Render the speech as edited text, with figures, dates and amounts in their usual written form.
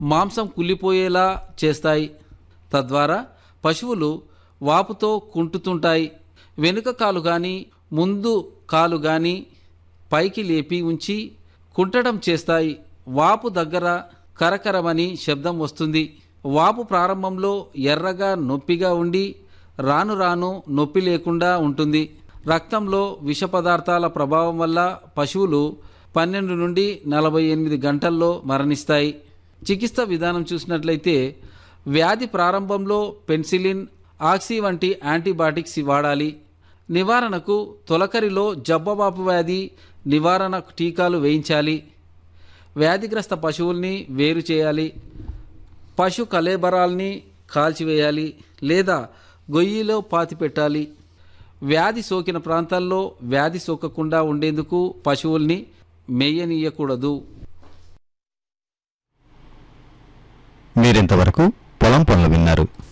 మాంసం కుళ్ళిపోయేలా చేస్తాయి. తద్వారా పశువులు వాపుతో కుంటుతుంటాయి. వెనుక కాలు కానీ ముందు కాలు కానీ పైకి లేపి ఉంచి కుంటడం చేస్తాయి. వాపు దగ్గర కరకరమని శబ్దం వస్తుంది. వాపు ప్రారంభంలో ఎర్రగా నొప్పిగా ఉండి రాను రాను నొప్పి లేకుండా ఉంటుంది. రక్తంలో విష పదార్థాల ప్రభావం వల్ల పశువులు 12 నుండి 48 గంటల్లో మరణిస్తాయి. చికిత్స విధానం చూసినట్లయితే వ్యాధి ప్రారంభంలో పెన్సిలిన్, ఆక్సీ వంటి యాంటీబయాటిక్స్ వాడాలి. నివారణకు తొలకరిలో జబ్బవాపు వ్యాధి నివారణ టీకాలు వేయించాలి. వ్యాధిగ్రస్త పశువుల్ని వేరు చేయాలి. పశు కళేబరాల్ని కాల్చివేయాలి లేదా గొయ్యిలో పాతిపెట్టాలి. వ్యాధి సోకిన ప్రాంతాల్లో వ్యాధి సోకకుండా ఉండేందుకు పశువుల్ని మేయనీయకూడదు. మీరింతవరకు పొలం పనులు విన్నారు.